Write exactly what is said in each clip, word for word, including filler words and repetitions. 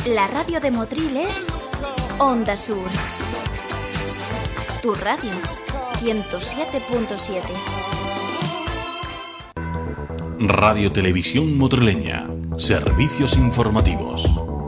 La radio de Motril es Onda Sur. Tu radio, ciento siete punto siete. Radio Televisión Motrileña. Servicios informativos.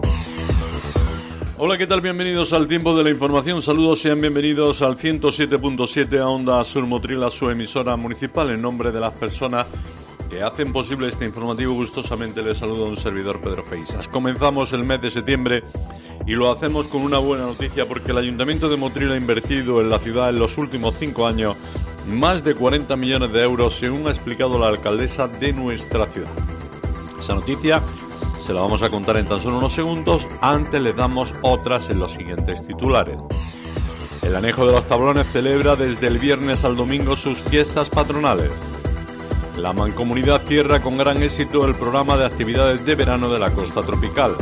Hola, ¿qué tal? Bienvenidos al tiempo de la información. Saludos, sean bienvenidos al ciento siete punto siete a Onda Sur Motril, a su emisora municipal. En nombre de las personas que hacen posible este informativo, gustosamente les saluda un servidor, Pedro Feisas. Comenzamos el mes de septiembre y lo hacemos con una buena noticia, porque el Ayuntamiento de Motril ha invertido en la ciudad en los últimos cinco años más de cuarenta millones de euros, según ha explicado la alcaldesa de nuestra ciudad. Esa noticia se la vamos a contar en tan solo unos segundos. Antes les damos otras en los siguientes titulares. El Anejo de los Tablones celebra desde el viernes al domingo sus fiestas patronales. La Mancomunidad cierra con gran éxito el programa de actividades de verano de la Costa Tropical.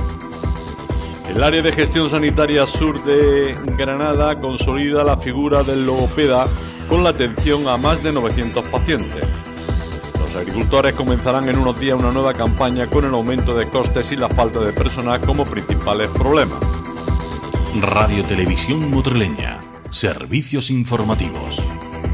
El área de gestión sanitaria sur de Granada consolida la figura del logopeda con la atención a más de novecientos pacientes. Los agricultores comenzarán en unos días una nueva campaña con el aumento de costes y la falta de personal como principales problemas. Radio Televisión Motrileña. Servicios informativos.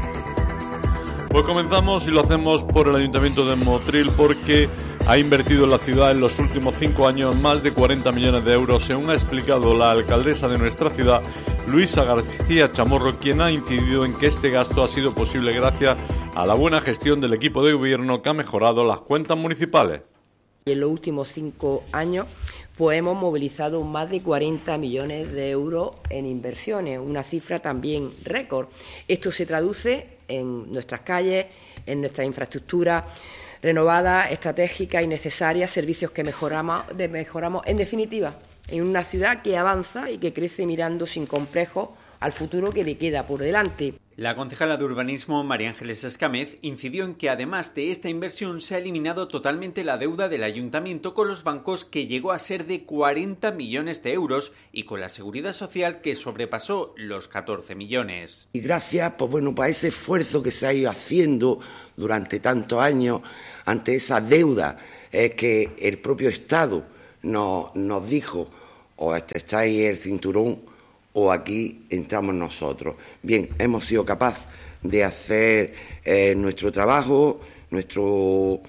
Pues comenzamos y lo hacemos por el Ayuntamiento de Motril, porque ha invertido en la ciudad en los últimos cinco años más de cuarenta millones de euros, según ha explicado la alcaldesa de nuestra ciudad, Luisa García Chamorro, quien ha incidido en que este gasto ha sido posible gracias a la buena gestión del equipo de gobierno, que ha mejorado las cuentas municipales. En los últimos cinco años pues hemos movilizado más de cuarenta millones de euros en inversiones, una cifra también récord. Esto se traduce en nuestras calles, en nuestra infraestructura renovada, estratégica y necesaria, servicios que mejoramos, de mejoramos, en definitiva, en una ciudad que avanza y que crece mirando sin complejos al futuro que le queda por delante. La concejala de Urbanismo, María Ángeles Escámez, incidió en que además de esta inversión se ha eliminado totalmente la deuda del ayuntamiento con los bancos, que llegó a ser de cuarenta millones de euros, y con la Seguridad Social, que sobrepasó los catorce millones. Y gracias, pues bueno, para ese esfuerzo que se ha ido haciendo durante tantos años ante esa deuda eh, que el propio Estado nos, nos dijo: o estrecháis el cinturón o aquí entramos nosotros. Bien, hemos sido capaces de hacer eh, nuestro trabajo, nuestro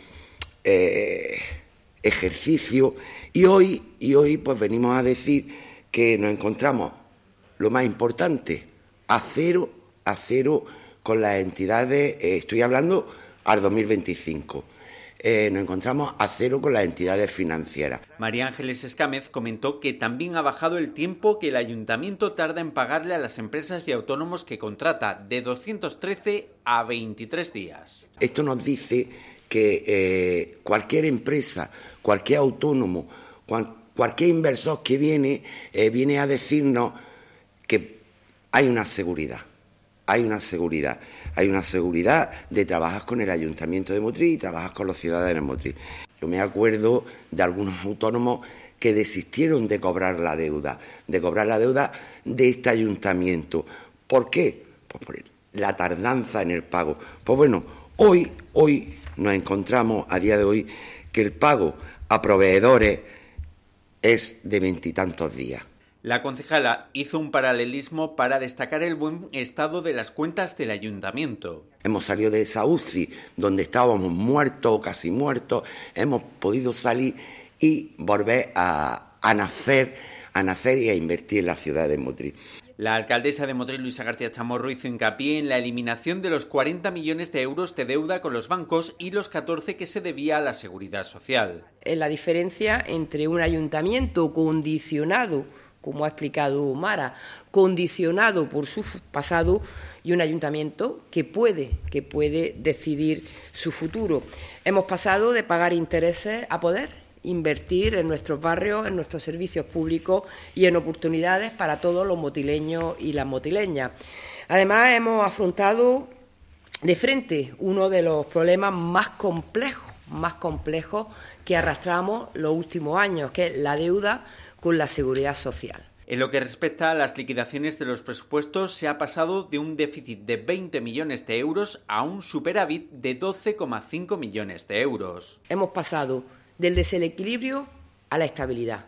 eh, ejercicio, y hoy, y hoy pues venimos a decir que nos encontramos, lo más importante, a cero, a cero con las entidades, eh, estoy hablando al dos mil veinticinco. Eh, nos encontramos a cero con las entidades financieras. María Ángeles Escámez comentó que también ha bajado el tiempo que el ayuntamiento tarda en pagarle a las empresas y autónomos que contrata, de doscientos trece a veintitrés días. Esto nos dice que eh, cualquier empresa, cualquier autónomo, cual, cualquier inversor que viene, eh, viene a decirnos que hay una seguridad. Hay una seguridad, hay una seguridad de trabajar con el Ayuntamiento de Motril y trabajar con los ciudadanos de Motril. Yo me acuerdo de algunos autónomos que desistieron de cobrar la deuda, de cobrar la deuda de este ayuntamiento. ¿Por qué? Pues por la tardanza en el pago. Pues bueno, hoy, hoy nos encontramos, a día de hoy, que el pago a proveedores es de veintitantos días. La concejala hizo un paralelismo para destacar el buen estado de las cuentas del ayuntamiento. Hemos salido de esa U C I, donde estábamos muertos o casi muertos, hemos podido salir y volver a, a nacer, a nacer y a invertir en la ciudad de Motril. La alcaldesa de Motril, Luisa García Chamorro, hizo hincapié en la eliminación de los cuarenta millones de euros de deuda con los bancos y los catorce que se debía a la Seguridad Social. Es la diferencia entre un ayuntamiento condicionado, como ha explicado Mara, condicionado por su pasado, y un ayuntamiento que puede, que puede decidir su futuro. Hemos pasado de pagar intereses a poder invertir en nuestros barrios, en nuestros servicios públicos y en oportunidades para todos los motileños y las motileñas. Además, hemos afrontado de frente uno de los problemas más complejos, más complejos que arrastramos los últimos años, que es la deuda con la Seguridad Social. En lo que respecta a las liquidaciones de los presupuestos, se ha pasado de un déficit de veinte millones de euros a un superávit de doce coma cinco millones de euros. Hemos pasado del desequilibrio a la estabilidad,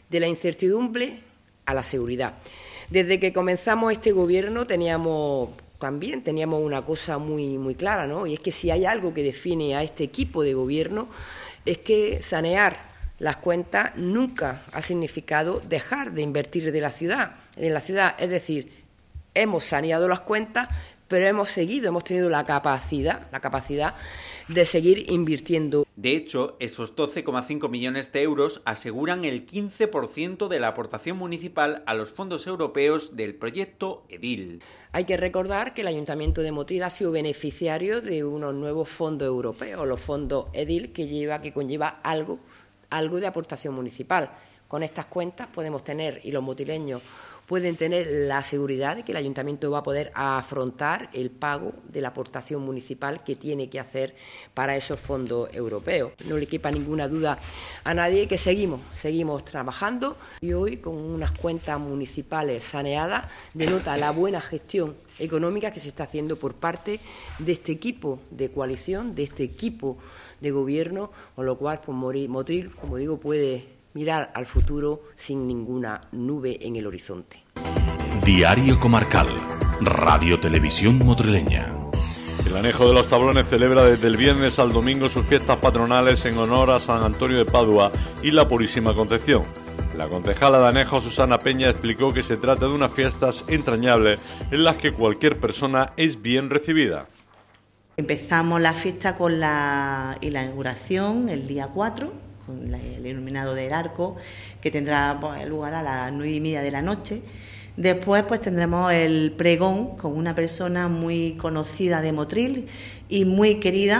de la incertidumbre a la seguridad. Desde que comenzamos este gobierno teníamos también teníamos una cosa muy, muy clara, ¿no? Y es que si hay algo que define a este equipo de gobierno es que sanear las cuentas nunca ha significado dejar de invertir de la ciudad, en la ciudad. Es decir, hemos saneado las cuentas, pero hemos seguido, hemos tenido la capacidad, la capacidad de seguir invirtiendo. De hecho, esos doce coma cinco millones de euros aseguran el quince por ciento de la aportación municipal a los fondos europeos del proyecto EDIL. Hay que recordar que el Ayuntamiento de Motril ha sido beneficiario de unos nuevos fondos europeos, los fondos EDIL, que lleva, que conlleva algo, algo de aportación municipal. Con estas cuentas podemos tener, y los motrileños pueden tener la seguridad de que el Ayuntamiento va a poder afrontar el pago de la aportación municipal que tiene que hacer para esos fondos europeos. No le quepa ninguna duda a nadie que seguimos, seguimos trabajando y hoy con unas cuentas municipales saneadas denota la buena gestión económica que se está haciendo por parte de este equipo de coalición, de este equipo de gobierno, con lo cual pues, Motril, como digo, puede mirar al futuro sin ninguna nube en el horizonte. Diario Comarcal, Radio Televisión Motrileña. El Anejo de los Tablones celebra desde el viernes al domingo sus fiestas patronales en honor a San Antonio de Padua y la Purísima Concepción. La concejala de Anejo, Susana Peña, explicó que se trata de unas fiestas entrañables en las que cualquier persona es bien recibida. Empezamos la fiesta con la inauguración el día cuatro, con el iluminado del arco, que tendrá pues, lugar a las nueve y media de la noche. Después pues tendremos el pregón con una persona muy conocida de Motril y muy querida,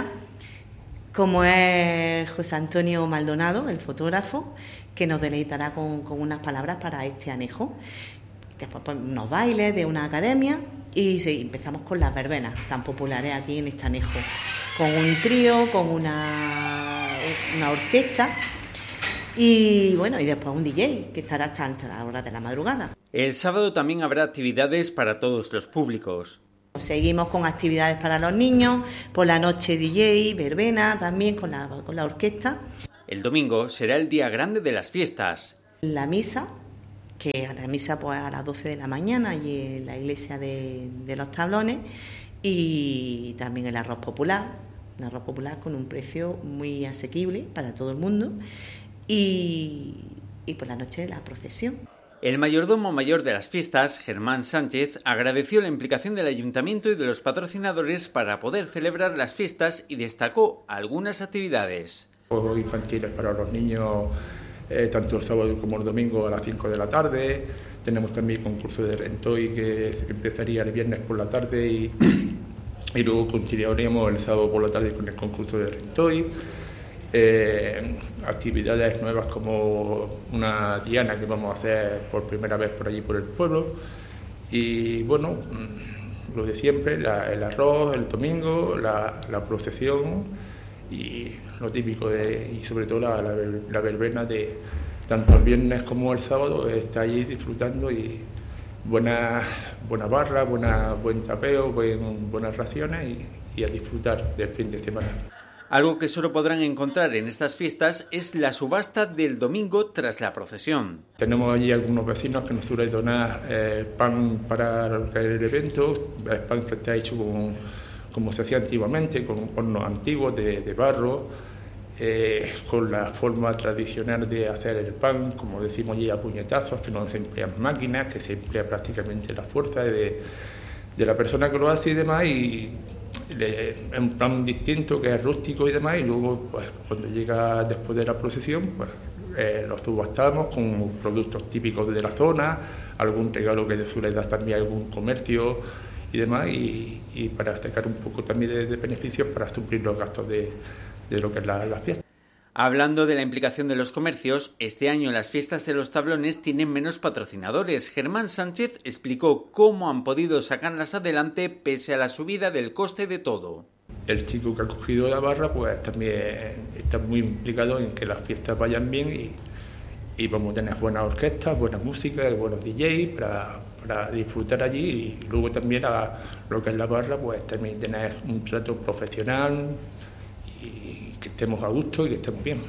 como es José Antonio Maldonado, el fotógrafo, que nos deleitará con, con unas palabras para este anejo. Después pues, unos bailes de una academia y sí, empezamos con las verbenas tan populares aquí en este anejo, con un trío, con una, una orquesta y bueno, y después un D J que estará hasta, hasta la hora de la madrugada. El sábado también habrá actividades para todos los públicos. Seguimos con actividades para los niños, por la noche D J, verbena también con la, con la orquesta. El domingo será el día grande de las fiestas. La misa, que a la misa pues a las doce de la mañana y en la iglesia de, de los Tablones, y también el arroz popular, un arroz popular con un precio muy asequible para todo el mundo, y, y por la noche la procesión. El mayordomo mayor de las fiestas, Germán Sánchez, agradeció la implicación del ayuntamiento y de los patrocinadores para poder celebrar las fiestas y destacó algunas actividades. Juegos infantiles para los niños, eh, tanto el sábado como el domingo a las cinco de la tarde. Tenemos también concurso de rentoy que empezaría el viernes por la tarde y, y luego continuaríamos el sábado por la tarde con el concurso de rentoy. Eh, actividades nuevas como una diana que vamos a hacer por primera vez por allí por el pueblo y bueno, lo de siempre, la, el arroz el domingo, la, la procesión y lo típico de, y sobre todo la, la, la verbena de tanto el viernes como el sábado está allí disfrutando y buena, buena barra, buena, buen tapeo, buen, buenas raciones y, y a disfrutar del fin de semana. Algo que solo podrán encontrar en estas fiestas es la subasta del domingo tras la procesión. Tenemos allí algunos vecinos que nos suelen donar eh, pan para el evento, el pan que está hecho con, como se hacía antiguamente, con hornos antiguos de, de barro, eh, con la forma tradicional de hacer el pan, como decimos allí a puñetazos, que no se emplean máquinas, que se emplea prácticamente la fuerza de, de la persona que lo hace y demás, y es un plan distinto que es rústico y demás, y luego pues cuando llega después de la procesión pues eh, los subastamos con productos típicos de la zona, algún regalo que suele dar también algún comercio y demás, y, y para sacar un poco también de, de beneficios para suplir los gastos de, de lo que es la, la fiesta. Hablando de la implicación de los comercios, este año las fiestas de los Tablones tienen menos patrocinadores. Germán Sánchez explicó cómo han podido sacarlas adelante pese a la subida del coste de todo. El chico que ha cogido la barra pues también está muy implicado en que las fiestas vayan bien y, y vamos a tener buenas orquestas, buena música, buenos D J para, para disfrutar allí, y luego también a lo que es la barra pues también tener un trato profesional y que estemos a gusto y que estemos bien.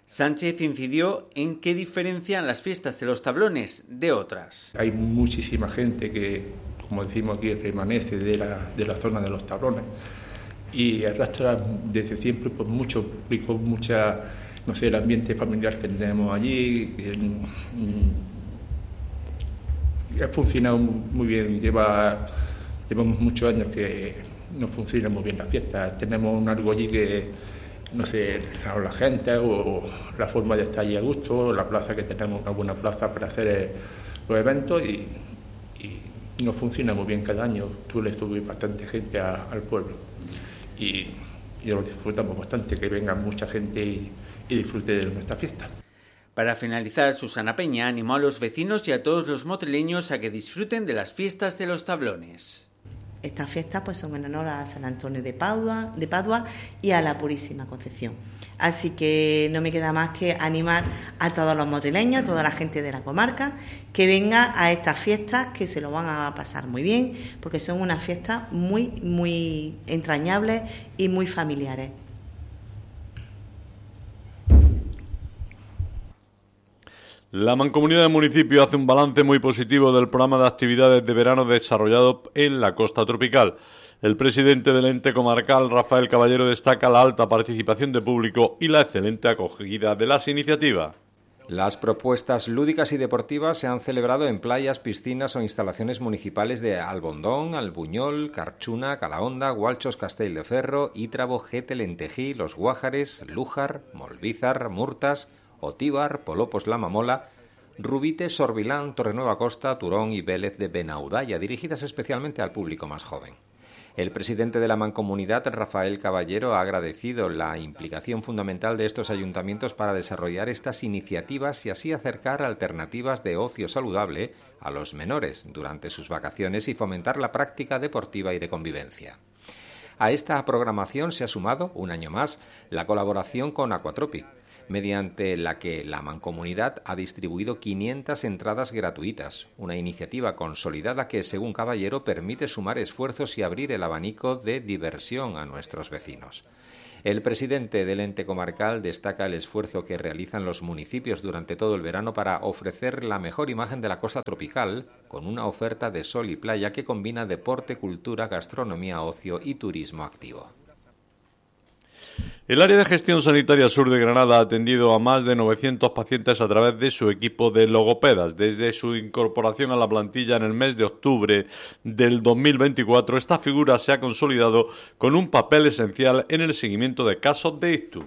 Sánchez incidió en qué diferencian las fiestas de los tablones de otras. Hay muchísima gente que, como decimos aquí, remanece de la, de la zona de los tablones y arrastra desde siempre pues, mucho público, mucha, no sé, el ambiente familiar que tenemos allí. Ha funcionado muy bien, lleva, llevamos muchos años que no funciona muy bien la fiesta. Tenemos un algo allí que, no sé, la gente o la forma de estar allí a gusto, la plaza que tenemos, una buena plaza para hacer los eventos y, y no funciona muy bien cada año. Tú le subes bastante gente a, al pueblo y, y lo disfrutamos bastante, que venga mucha gente y, y disfrute de nuestra fiesta. Para finalizar, Susana Peña animó a los vecinos y a todos los motrileños a que disfruten de las fiestas de los tablones. Estas fiestas pues, son en honor a San Antonio de Padua, de Padua y a la Purísima Concepción. Así que no me queda más que animar a todos los motrileños, a toda la gente de la comarca, que venga a estas fiestas, que se lo van a pasar muy bien, porque son unas fiestas muy, muy entrañables y muy familiares. La Mancomunidad de Municipios hace un balance muy positivo del programa de actividades de verano desarrollado en la costa tropical. El presidente del ente comarcal, Rafael Caballero, destaca la alta participación de público y la excelente acogida de las iniciativas. Las propuestas lúdicas y deportivas se han celebrado en playas, piscinas o instalaciones municipales de Albondón, Albuñol, Carchuna, Calahonda, Gualchos, Castell de Ferro, Ítrabo, Gete, Lentejí, Los Guájares, Lújar, Molvízar, Murtas, Otíbar, Polopos, La Mamola, Rubite, Sorbilán, Torrenueva Costa, Turón y Vélez de Benaudalla, dirigidas especialmente al público más joven. El presidente de la Mancomunidad, Rafael Caballero, ha agradecido la implicación fundamental de estos ayuntamientos para desarrollar estas iniciativas y así acercar alternativas de ocio saludable a los menores durante sus vacaciones y fomentar la práctica deportiva y de convivencia. A esta programación se ha sumado, un año más, la colaboración con Aquatropic, mediante la que la Mancomunidad ha distribuido quinientas entradas gratuitas, una iniciativa consolidada que, según Caballero, permite sumar esfuerzos y abrir el abanico de diversión a nuestros vecinos. El presidente del ente comarcal destaca el esfuerzo que realizan los municipios durante todo el verano para ofrecer la mejor imagen de la costa tropical, con una oferta de sol y playa que combina deporte, cultura, gastronomía, ocio y turismo activo. El área de gestión sanitaria sur de Granada ha atendido a más de novecientos pacientes a través de su equipo de logopedas. Desde su incorporación a la plantilla en el mes de octubre del dos mil veinticuatro, esta figura se ha consolidado con un papel esencial en el seguimiento de casos de ictus.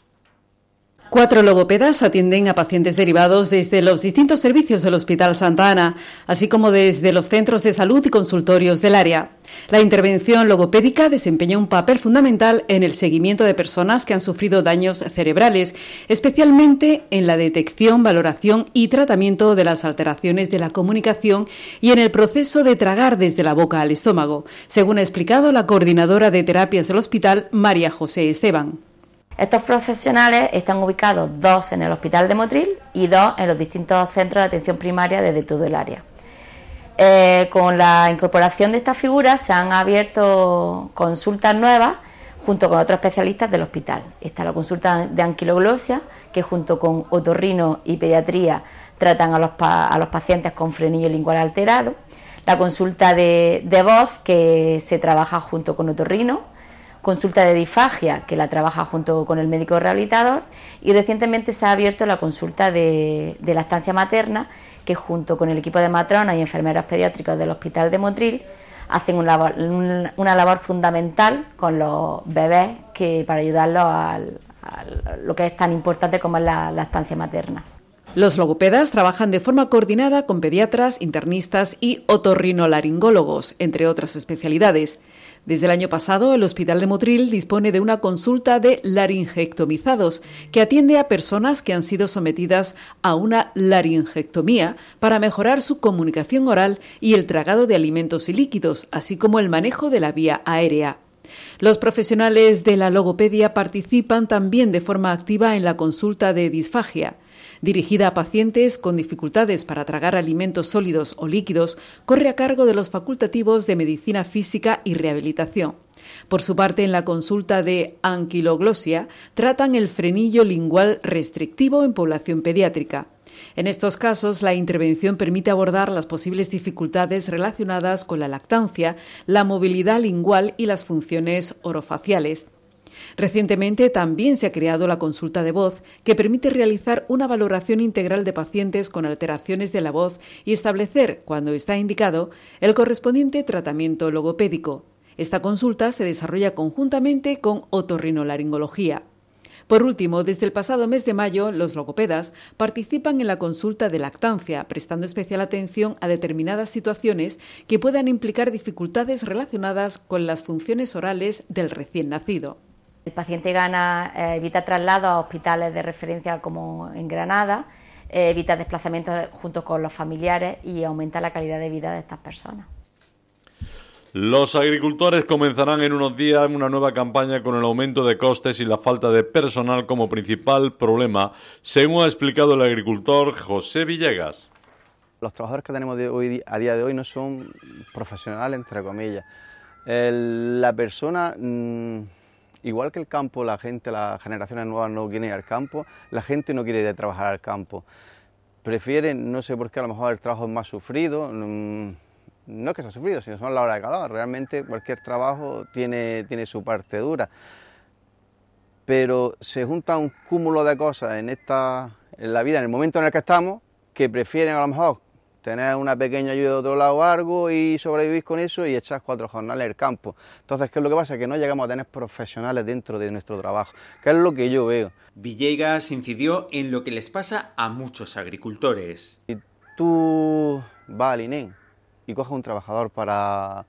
Cuatro logopedas atienden a pacientes derivados desde los distintos servicios del Hospital Santa Ana, así como desde los centros de salud y consultorios del área. La intervención logopédica desempeña un papel fundamental en el seguimiento de personas que han sufrido daños cerebrales, especialmente en la detección, valoración y tratamiento de las alteraciones de la comunicación y en el proceso de tragar desde la boca al estómago, según ha explicado la coordinadora de terapias del hospital, María José Esteban. Estos profesionales están ubicados dos en el Hospital de Motril y dos en los distintos centros de atención primaria desde todo el área. Eh, con la incorporación de estas figuras se han abierto consultas nuevas junto con otros especialistas del hospital. Está la consulta de anquiloglosia, que junto con otorrino y pediatría tratan a los, pa- a los pacientes con frenillo lingual alterado. La consulta de, de voz, que se trabaja junto con otorrino. Consulta de disfagia, que la trabaja junto con el médico rehabilitador, y recientemente se ha abierto la consulta de, de lactancia materna, que junto con el equipo de matronas y enfermeros pediátricos del Hospital de Motril hacen un labor, un, una labor fundamental con los bebés que para ayudarlos a, a lo que es tan importante como es la lactancia materna. Los logopedas trabajan de forma coordinada con pediatras, internistas y otorrinolaringólogos, entre otras especialidades. Desde el año pasado, el Hospital de Motril dispone de una consulta de laringectomizados que atiende a personas que han sido sometidas a una laringectomía para mejorar su comunicación oral y el tragado de alimentos y líquidos, así como el manejo de la vía aérea. Los profesionales de la logopedia participan también de forma activa en la consulta de disfagia. Dirigida a pacientes con dificultades para tragar alimentos sólidos o líquidos, corre a cargo de los facultativos de Medicina Física y Rehabilitación. Por su parte, en la consulta de anquiloglosia, tratan el frenillo lingual restrictivo en población pediátrica. En estos casos, la intervención permite abordar las posibles dificultades relacionadas con la lactancia, la movilidad lingual y las funciones orofaciales. Recientemente también se ha creado la consulta de voz, que permite realizar una valoración integral de pacientes con alteraciones de la voz y establecer, cuando está indicado, el correspondiente tratamiento logopédico. Esta consulta se desarrolla conjuntamente con otorrinolaringología. Por último, desde el pasado mes de mayo, los logopedas participan en la consulta de lactancia, prestando especial atención a determinadas situaciones que puedan implicar dificultades relacionadas con las funciones orales del recién nacido. El paciente gana, eh, evita traslados a hospitales de referencia como en Granada, eh, evita desplazamientos junto con los familiares y aumenta la calidad de vida de estas personas. Los agricultores comenzarán en unos días una nueva campaña con el aumento de costes y la falta de personal como principal problema, según ha explicado el agricultor José Villegas. Los trabajadores que tenemos de hoy, a día de hoy no son profesionales, entre comillas. El, la persona, mmm, igual que el campo, la gente, las generaciones nuevas no quieren ir al campo, la gente no quiere ir a trabajar al campo. Prefieren, no sé por qué, a lo mejor el trabajo es más sufrido. Mmm, No es que sea sufrido, sino son la hora de calor. Realmente cualquier trabajo tiene, tiene su parte dura. Pero se junta un cúmulo de cosas en, esta, en la vida, en el momento en el que estamos, que prefieren a lo mejor tener una pequeña ayuda de otro lado o algo y sobrevivir con eso y echar cuatro jornales en el campo. Entonces, ¿qué es lo que pasa? Que no llegamos a tener profesionales dentro de nuestro trabajo, que es lo que yo veo. Villegas incidió en lo que les pasa a muchos agricultores. Si tú vas al I N E M y coges un trabajador para...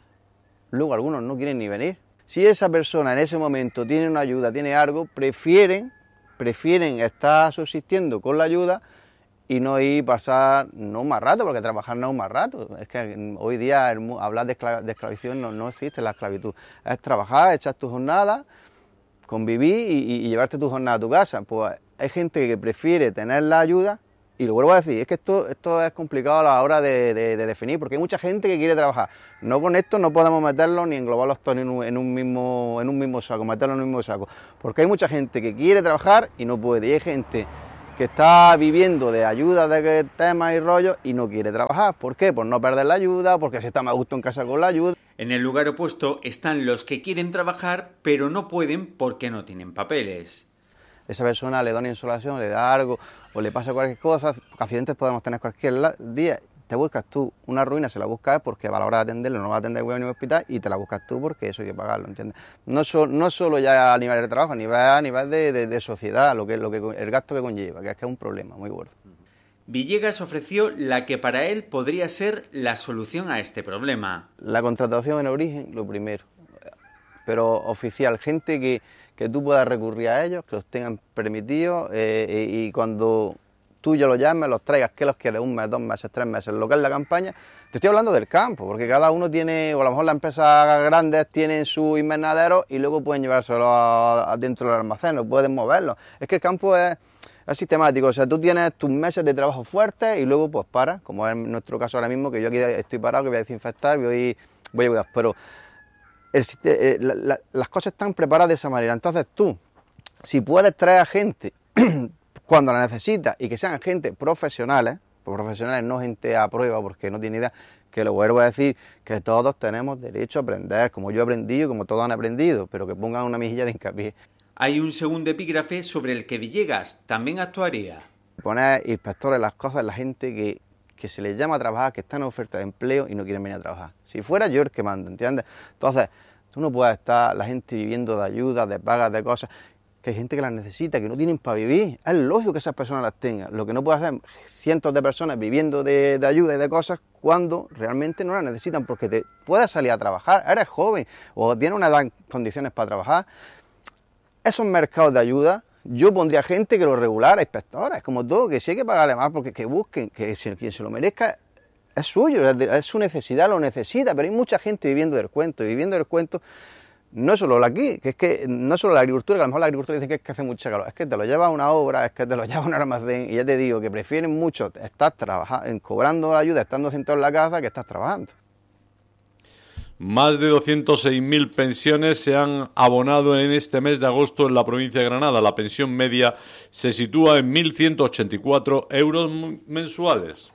Luego algunos no quieren ni venir. Si esa persona en ese momento tiene una ayuda, tiene algo, prefieren, prefieren estar subsistiendo con la ayuda y no ir pasar, no un más rato, porque trabajar no es un más rato. Es que hoy día hablar de, esclav de esclavitud no, no existe la esclavitud. Es trabajar, echar tu jornada, convivir y, y llevarte tu jornada a tu casa. Pues hay gente que prefiere tener la ayuda. Y lo vuelvo a decir, es que esto, esto es complicado a la hora de, de, de definir, porque hay mucha gente que quiere trabajar. No con esto no podemos meterlo ni englobarlos todos en un, en un mismo, en un mismo saco, meterlo en un mismo saco. Porque hay mucha gente que quiere trabajar y no puede. Y hay gente que está viviendo de ayuda de temas y rollos y no quiere trabajar. ¿Por qué? Por no perder la ayuda, porque se está más a gusto en casa con la ayuda. En el lugar opuesto están los que quieren trabajar, pero no pueden porque no tienen papeles. Esa persona le da una insolación, le da algo o le pasa cualquier cosa, accidentes podemos tener cualquier día, te buscas tú una ruina, se la buscas porque a la hora de atenderlo no va a atender en un hospital y te la buscas tú porque eso hay que pagarlo, ¿entiendes? No, so, no solo ya a nivel de trabajo, a nivel, a nivel de, de, de sociedad, lo que, lo que, el gasto que conlleva, que es que es un problema muy gordo. Villegas ofreció la que para él podría ser la solución a este problema. La contratación en origen, lo primero, pero oficial, gente que que tú puedas recurrir a ellos, que los tengan permitidos eh, y, y cuando tú ya los llames, los traigas, que los quieres, un mes, dos meses, tres meses, lo que es la campaña, te estoy hablando del campo, porque cada uno tiene, o a lo mejor las empresas grandes tienen su invernadero y luego pueden llevárselo a, a dentro del almacén, no pueden moverlo. Es que el campo es, es sistemático, o sea, tú tienes tus meses de trabajo fuertes y luego pues paras, como es en nuestro caso ahora mismo, que yo aquí estoy parado, que voy a desinfectar, voy, voy a cuidar, pero... El, eh, la, la, las cosas están preparadas de esa manera. Entonces tú, si puedes traer a gente cuando la necesitas y que sean gente profesionales, pues profesionales no gente a prueba porque no tiene idea, que lo vuelvo a decir, que todos tenemos derecho a aprender, como yo he aprendido, como todos han aprendido, pero que pongan una mejilla de hincapié. Hay un segundo epígrafe sobre el que Villegas también actuaría. Poner inspectores las cosas, la gente que, que se les llama a trabajar, que están en oferta de empleo y no quieren venir a trabajar. Si fuera yo el que manda, ¿entiendes? Entonces, tú no puedes estar la gente viviendo de ayudas, de pagas, de cosas, que hay gente que las necesita, que no tienen para vivir. Es lógico que esas personas las tengan. Lo que no puede hacer cientos de personas viviendo de, de ayuda y de cosas cuando realmente no las necesitan, porque te puedes salir a trabajar, eres joven o tienes unas condiciones para trabajar. Esos mercados de ayuda, yo pondría gente que lo regulara, inspectores, como todo, que sí hay que pagarle más, porque que busquen, que si, quien se lo merezca, es suyo, es su necesidad, lo necesita, pero hay mucha gente viviendo del cuento, y viviendo del cuento, no solo aquí, que es que no solo la agricultura, que a lo mejor la agricultura dice que es que hace mucha calor, es que te lo lleva a una obra, es que te lo lleva a un almacén, y ya te digo que prefieren mucho estar trabajando, cobrando la ayuda, estando sentado en la casa, que estar trabajando. Más de doscientas seis mil pensiones se han abonado en este mes de agosto en la provincia de Granada. La pensión media se sitúa en mil ciento ochenta y cuatro euros mensuales.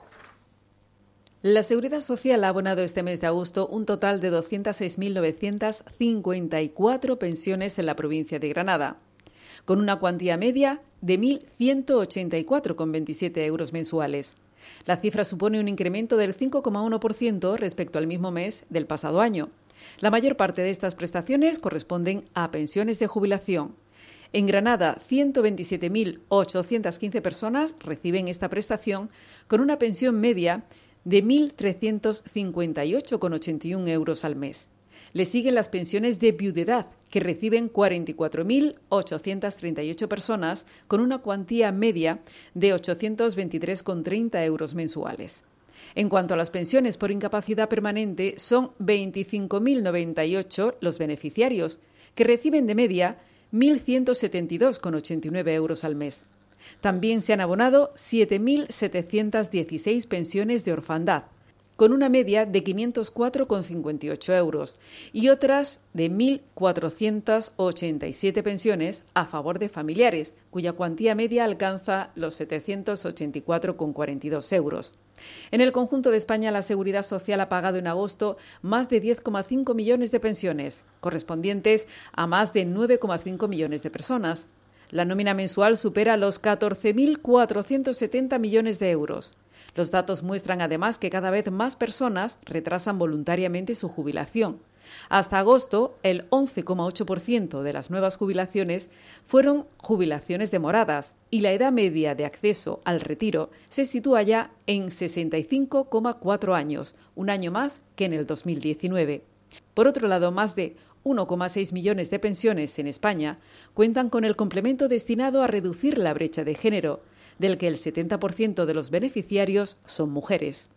La Seguridad Social ha abonado este mes de agosto un total de doscientas seis mil novecientas cincuenta y cuatro pensiones en la provincia de Granada, con una cuantía media de mil ciento ochenta y cuatro coma veintisiete euros mensuales. La cifra supone un incremento del cinco coma uno por ciento respecto al mismo mes del pasado año. La mayor parte de estas prestaciones corresponden a pensiones de jubilación. En Granada, ciento veintisiete mil ochocientas quince personas reciben esta prestación con una pensión media de mil trescientos cincuenta y ocho coma ochenta y uno euros al mes. Le siguen las pensiones de viudedad, que reciben cuarenta y cuatro mil ochocientas treinta y ocho personas con una cuantía media de ochocientos veintitrés coma treinta euros mensuales. En cuanto a las pensiones por incapacidad permanente, son veinticinco mil noventa y ocho los beneficiarios, que reciben de media mil ciento setenta y dos coma ochenta y nueve euros al mes. También se han abonado siete mil setecientas dieciséis pensiones de orfandad, con una media de quinientos cuatro coma cincuenta y ocho euros, y otras de mil cuatrocientas ochenta y siete pensiones a favor de familiares, cuya cuantía media alcanza los setecientos ochenta y cuatro coma cuarenta y dos euros. En el conjunto de España, la Seguridad Social ha pagado en agosto más de diez coma cinco millones de pensiones, correspondientes a más de nueve coma cinco millones de personas. La nómina mensual supera los catorce mil cuatrocientos setenta millones de euros. Los datos muestran además que cada vez más personas retrasan voluntariamente su jubilación. Hasta agosto, el once coma ocho por ciento de las nuevas jubilaciones fueron jubilaciones demoradas y la edad media de acceso al retiro se sitúa ya en sesenta y cinco coma cuatro años, un año más que en el dos mil diecinueve. Por otro lado, más de uno coma seis millones de pensiones en España cuentan con el complemento destinado a reducir la brecha de género, del que el setenta por ciento de los beneficiarios son mujeres.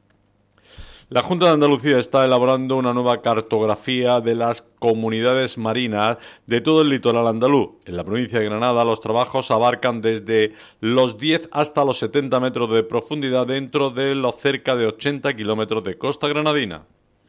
La Junta de Andalucía está elaborando una nueva cartografía de las comunidades marinas de todo el litoral andaluz. En la provincia de Granada, los trabajos abarcan desde los diez hasta los setenta metros de profundidad dentro de los cerca de ochenta kilómetros de costa granadina.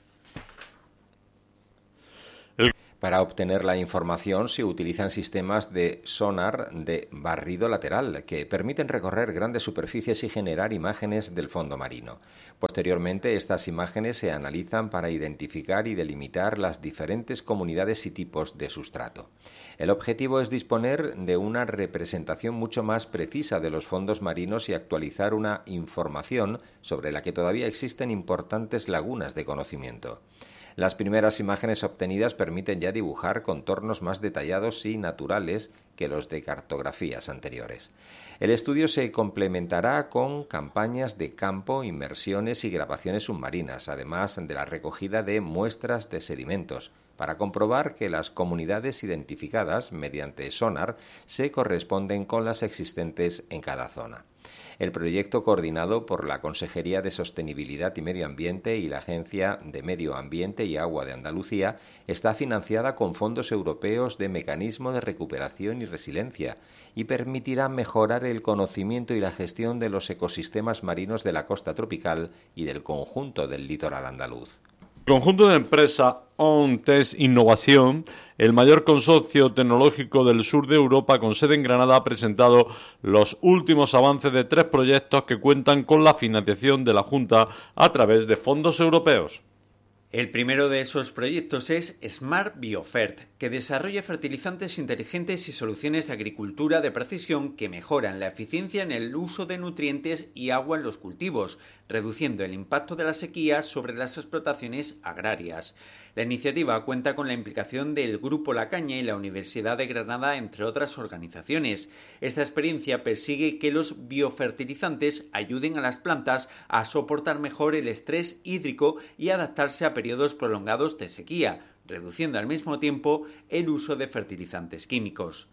Para obtener la información se utilizan sistemas de sonar de barrido lateral que permiten recorrer grandes superficies y generar imágenes del fondo marino. Posteriormente, estas imágenes se analizan para identificar y delimitar las diferentes comunidades y tipos de sustrato. El objetivo es disponer de una representación mucho más precisa de los fondos marinos y actualizar una información sobre la que todavía existen importantes lagunas de conocimiento. Las primeras imágenes obtenidas permiten ya dibujar contornos más detallados y naturales que los de cartografías anteriores. El estudio se complementará con campañas de campo, inmersiones y grabaciones submarinas, además de la recogida de muestras de sedimentos, para comprobar que las comunidades identificadas mediante sonar se corresponden con las existentes en cada zona. El proyecto, coordinado por la Consejería de Sostenibilidad y Medio Ambiente y la Agencia de Medio Ambiente y Agua de Andalucía, está financiada con fondos europeos de Mecanismo de Recuperación y Resiliencia y permitirá mejorar el conocimiento y la gestión de los ecosistemas marinos de la costa tropical y del conjunto del litoral andaluz. El conjunto de empresa OnTest Innovación, el mayor consorcio tecnológico del sur de Europa con sede en Granada, ha presentado los últimos avances de tres proyectos que cuentan con la financiación de la Junta a través de fondos europeos. El primero de esos proyectos es Smart Biofert, que desarrolla fertilizantes inteligentes y soluciones de agricultura de precisión que mejoran la eficiencia en el uso de nutrientes y agua en los cultivos, reduciendo el impacto de la sequía sobre las explotaciones agrarias. La iniciativa cuenta con la implicación del Grupo La Caña y la Universidad de Granada, entre otras organizaciones. Esta experiencia persigue que los biofertilizantes ayuden a las plantas a soportar mejor el estrés hídrico y adaptarse a periodos prolongados de sequía, reduciendo al mismo tiempo el uso de fertilizantes químicos.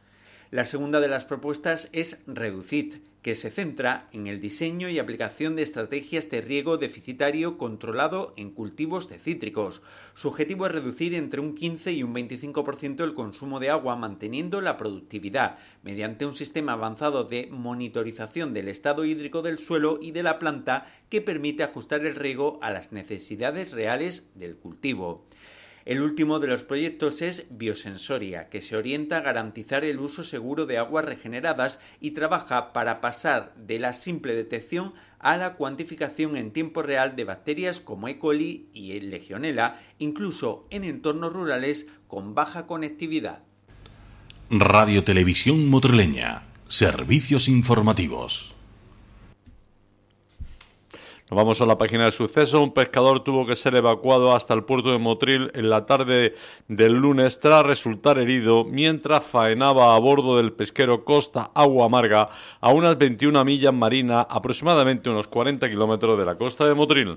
La segunda de las propuestas es Reducit, que se centra en el diseño y aplicación de estrategias de riego deficitario controlado en cultivos de cítricos. Su objetivo es reducir entre un quince y un veinticinco por ciento el consumo de agua, manteniendo la productividad, mediante un sistema avanzado de monitorización del estado hídrico del suelo y de la planta que permite ajustar el riego a las necesidades reales del cultivo. El último de los proyectos es Biosensoria, que se orienta a garantizar el uso seguro de aguas regeneradas y trabaja para pasar de la simple detección a la cuantificación en tiempo real de bacterias como E. coli y Legionella, incluso en entornos rurales con baja conectividad. Radio Televisión Motrileña. Servicios informativos. Nos vamos a la página de sucesos. Un pescador tuvo que ser evacuado hasta el puerto de Motril en la tarde del lunes tras resultar herido mientras faenaba a bordo del pesquero Costa Agua Amarga a unas veintiuna millas marinas, aproximadamente unos cuarenta kilómetros de la costa de Motril.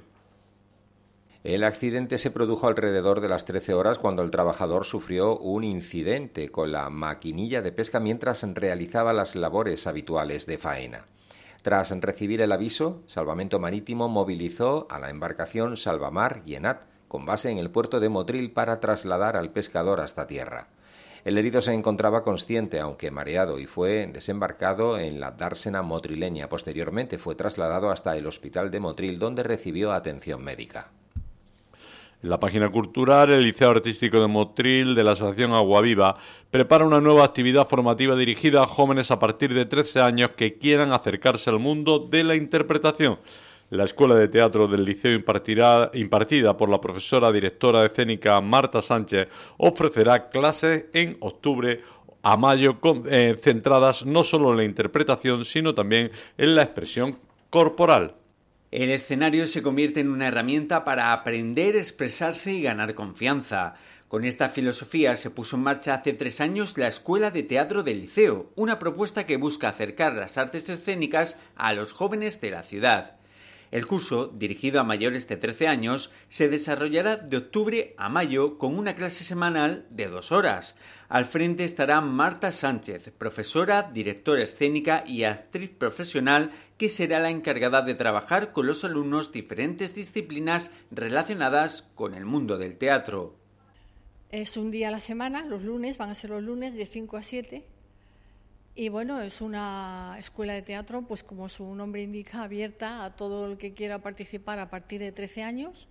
El accidente se produjo alrededor de las trece horas cuando el trabajador sufrió un incidente con la maquinilla de pesca mientras realizaba las labores habituales de faena. Tras recibir el aviso, Salvamento Marítimo movilizó a la embarcación Salvamar Llenat, con base en el puerto de Motril, para trasladar al pescador hasta tierra. El herido se encontraba consciente, aunque mareado, y fue desembarcado en la dársena motrileña. Posteriormente fue trasladado hasta el hospital de Motril, donde recibió atención médica. En la página cultural, el Liceo Artístico de Motril de la Asociación Agua Viva prepara una nueva actividad formativa dirigida a jóvenes a partir de trece años que quieran acercarse al mundo de la interpretación. La Escuela de Teatro del Liceo, impartirá, impartida por la profesora directora de escénica Marta Sánchez, ofrecerá clases en octubre a mayo con, eh, centradas no solo en la interpretación, sino también en la expresión corporal. El escenario se convierte en una herramienta para aprender, expresarse y ganar confianza. Con esta filosofía se puso en marcha hace tres años la Escuela de Teatro del Liceo, una propuesta que busca acercar las artes escénicas a los jóvenes de la ciudad. El curso, dirigido a mayores de trece años, se desarrollará de octubre a mayo con una clase semanal de dos horas. Al frente estará Marta Sánchez, profesora, directora escénica y actriz profesional, que será la encargada de trabajar con los alumnos diferentes disciplinas relacionadas con el mundo del teatro. Es un día a la semana, los lunes, van a ser los lunes de cinco a siete. Y bueno, es una escuela de teatro, pues como su nombre indica, abierta a todo el que quiera participar a partir de trece años,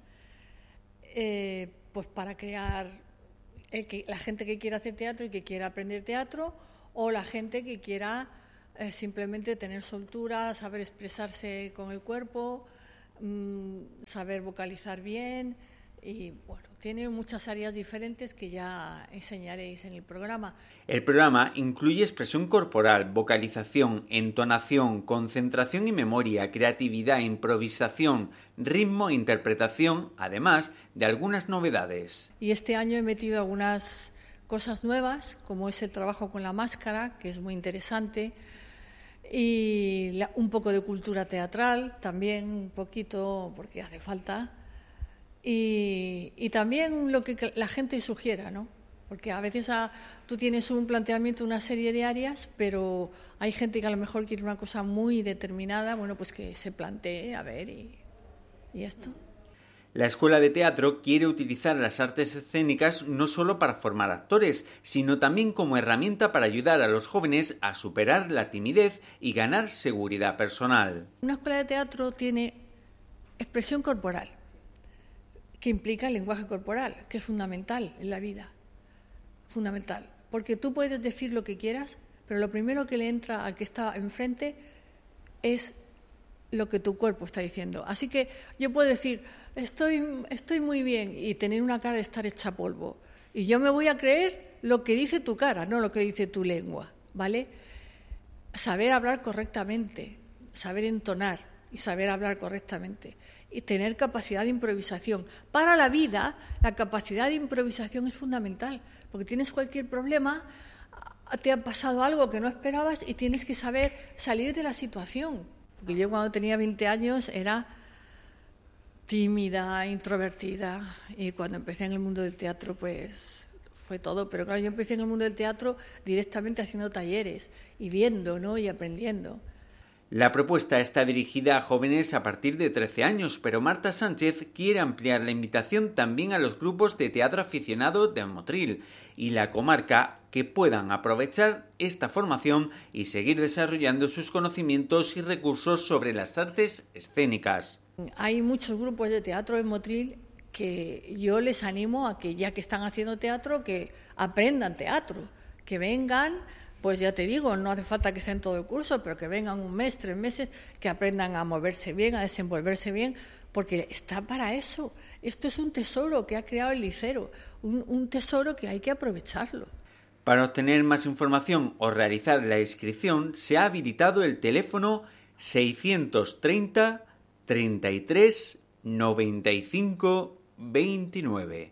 eh, pues para crear el que, la gente que quiera hacer teatro y que quiera aprender teatro, o la gente que quiera eh, simplemente tener soltura, saber expresarse con el cuerpo, mmm, saber vocalizar bien. Y bueno, tiene muchas áreas diferentes que ya enseñaréis en el programa. El programa incluye expresión corporal, vocalización, entonación, concentración y memoria, creatividad, improvisación, ritmo e interpretación, además de algunas novedades. Y este año he metido algunas cosas nuevas, como es el trabajo con la máscara, que es muy interesante, y la, un poco de cultura teatral, también un poquito, porque hace falta. Y, y también lo que la gente sugiera, ¿no? Porque a veces a, tú tienes un planteamiento, una serie de áreas, pero hay gente que a lo mejor quiere una cosa muy determinada, bueno, pues que se plantee, a ver, y, y esto. La Escuela de Teatro quiere utilizar las artes escénicas no solo para formar actores, sino también como herramienta para ayudar a los jóvenes a superar la timidez y ganar seguridad personal. Una escuela de teatro tiene expresión corporal, que implica el lenguaje corporal, que es fundamental en la vida, fundamental, porque tú puedes decir lo que quieras, pero lo primero que le entra al que está enfrente es lo que tu cuerpo está diciendo. Así que yo puedo decir, estoy, estoy muy bien, y tener una cara de estar hecha polvo, y yo me voy a creer lo que dice tu cara, no lo que dice tu lengua, ¿vale? Saber hablar correctamente, saber entonar y saber hablar correctamente. Y tener capacidad de improvisación. Para la vida, la capacidad de improvisación es fundamental, porque tienes cualquier problema, te ha pasado algo que no esperabas y tienes que saber salir de la situación. Porque yo cuando tenía veinte años era tímida, introvertida, y cuando empecé en el mundo del teatro, pues fue todo. Pero claro, yo empecé en el mundo del teatro directamente haciendo talleres y viendo, ¿no? Y aprendiendo. La propuesta está dirigida a jóvenes a partir de trece años, pero Marta Sánchez quiere ampliar la invitación también a los grupos de teatro aficionado de Motril y la comarca que puedan aprovechar esta formación y seguir desarrollando sus conocimientos y recursos sobre las artes escénicas. Hay muchos grupos de teatro en Motril que yo les animo a que, ya que están haciendo teatro, que aprendan teatro, que vengan. Pues ya te digo, no hace falta que sean todo el curso, pero que vengan un mes, tres meses, que aprendan a moverse bien, a desenvolverse bien, porque está para eso. Esto es un tesoro que ha creado el Liceo, un, un tesoro que hay que aprovecharlo. Para obtener más información o realizar la inscripción, se ha habilitado el teléfono seiscientos treinta, treinta y tres, noventa y cinco, veintinueve.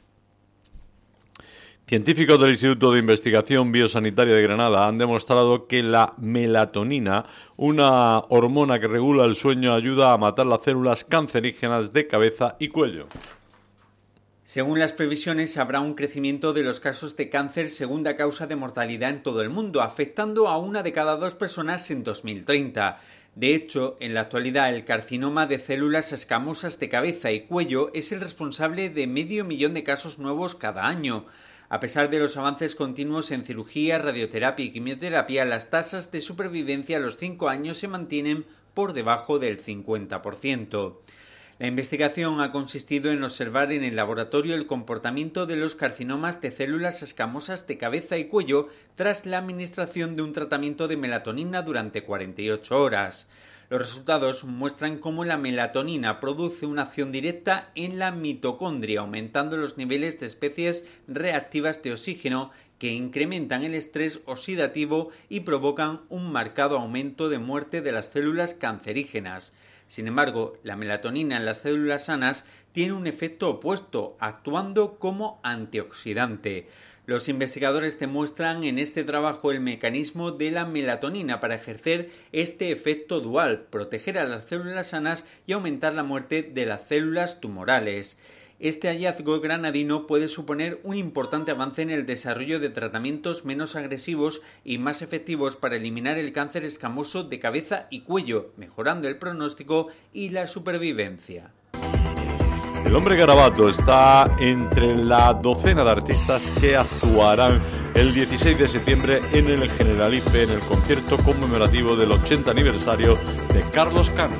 Científicos del Instituto de Investigación Biosanitaria de Granada han demostrado que la melatonina, una hormona que regula el sueño, ayuda a matar las células cancerígenas de cabeza y cuello. Según las previsiones, habrá un crecimiento de los casos de cáncer, segunda causa de mortalidad en todo el mundo, afectando a una de cada dos personas en dos mil treinta. De hecho, en la actualidad, el carcinoma de células escamosas de cabeza y cuello es el responsable de medio millón de casos nuevos cada año. A pesar de los avances continuos en cirugía, radioterapia y quimioterapia, las tasas de supervivencia a los cinco años se mantienen por debajo del cincuenta por ciento. La investigación ha consistido en observar en el laboratorio el comportamiento de los carcinomas de células escamosas de cabeza y cuello tras la administración de un tratamiento de melatonina durante cuarenta y ocho horas. Los resultados muestran cómo la melatonina produce una acción directa en la mitocondria, aumentando los niveles de especies reactivas de oxígeno que incrementan el estrés oxidativo y provocan un marcado aumento de muerte de las células cancerígenas. Sin embargo, la melatonina en las células sanas tiene un efecto opuesto, actuando como antioxidante. Los investigadores demuestran en este trabajo el mecanismo de la melatonina para ejercer este efecto dual, proteger a las células sanas y aumentar la muerte de las células tumorales. Este hallazgo granadino puede suponer un importante avance en el desarrollo de tratamientos menos agresivos y más efectivos para eliminar el cáncer escamoso de cabeza y cuello, mejorando el pronóstico y la supervivencia. El Hombre Garabato está entre la docena de artistas que actuarán el dieciséis de septiembre en el Generalife en el concierto conmemorativo del ochenta aniversario de Carlos Cano.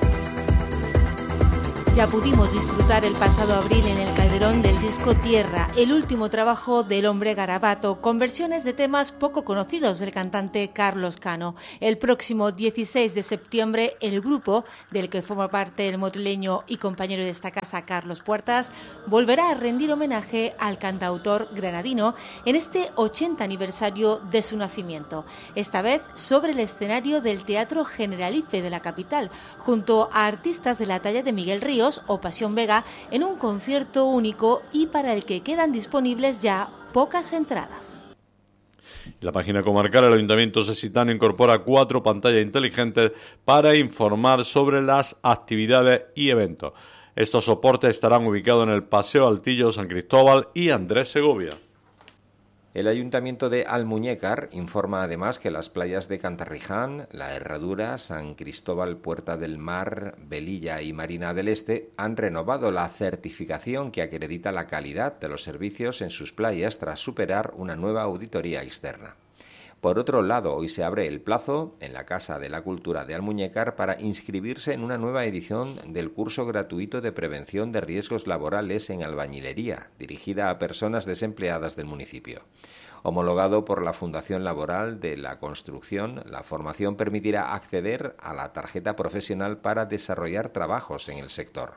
Ya pudimos disfrutar el pasado abril en el Calderón del disco Tierra, el último trabajo del Hombre Garabato, con versiones de temas poco conocidos del cantante Carlos Cano. El próximo dieciséis de septiembre, el grupo, del que forma parte el motrileño y compañero de esta casa Carlos Puertas, volverá a rendir homenaje al cantautor granadino en este ochenta aniversario de su nacimiento. Esta vez sobre el escenario del Teatro Generalife de la capital, junto a artistas de la talla de Miguel Ríos o Pasión Vega, en un concierto único y para el que quedan disponibles ya pocas entradas. La página comarcal del Ayuntamiento Sesitano incorpora cuatro pantallas inteligentes para informar sobre las actividades y eventos. Estos soportes estarán ubicados en el Paseo Altillo, San Cristóbal y Andrés Segovia. El Ayuntamiento de Almuñécar informa además que las playas de Cantarriján, La Herradura, San Cristóbal, Puerta del Mar, Velilla y Marina del Este han renovado la certificación que acredita la calidad de los servicios en sus playas tras superar una nueva auditoría externa. Por otro lado, hoy se abre el plazo en la Casa de la Cultura de Almuñécar para inscribirse en una nueva edición del curso gratuito de prevención de riesgos laborales en albañilería, dirigida a personas desempleadas del municipio. Homologado por la Fundación Laboral de la Construcción, la formación permitirá acceder a la tarjeta profesional para desarrollar trabajos en el sector.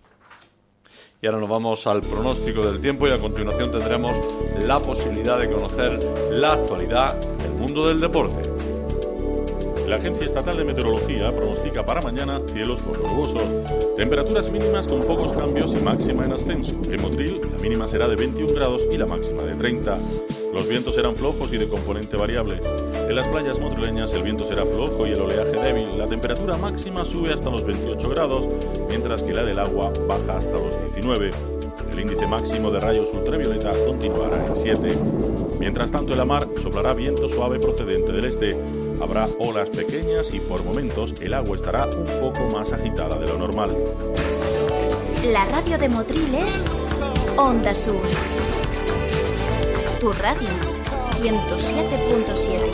Y ahora nos vamos al pronóstico del tiempo y a continuación tendremos la posibilidad de conocer la actualidad del mundo del deporte. La Agencia Estatal de Meteorología pronostica para mañana cielos poco nubosos, temperaturas mínimas con pocos cambios y máxima en ascenso. En Motril la mínima será de veintiún grados y la máxima de treinta. Los vientos serán flojos y de componente variable. En las playas motrileñas el viento será flojo y el oleaje débil. La temperatura máxima sube hasta los veintiocho grados, mientras que la del agua baja hasta los diecinueve. El índice máximo de rayos ultravioleta continuará en siete. Mientras tanto, en la mar soplará viento suave procedente del este. Habrá olas pequeñas y por momentos el agua estará un poco más agitada de lo normal. La radio de Motril es Onda Sur. Tu radio, ciento siete punto siete.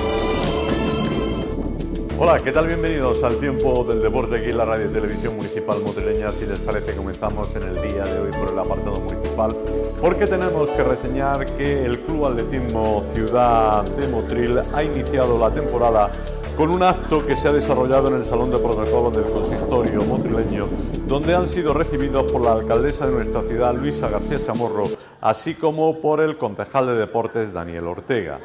Hola, ¿qué tal? Bienvenidos al tiempo del deporte aquí en la Radio y Televisión Municipal Motrileña. Si les parece, comenzamos en el día de hoy por el apartado municipal, porque tenemos que reseñar que el Club Atletismo Ciudad de Motril ha iniciado la temporada con un acto que se ha desarrollado en el Salón de Protocolo del Consistorio motrileño, donde han sido recibidos por la alcaldesa de nuestra ciudad, Luisa García Chamorro, así como por el concejal de Deportes, Daniel Ortega.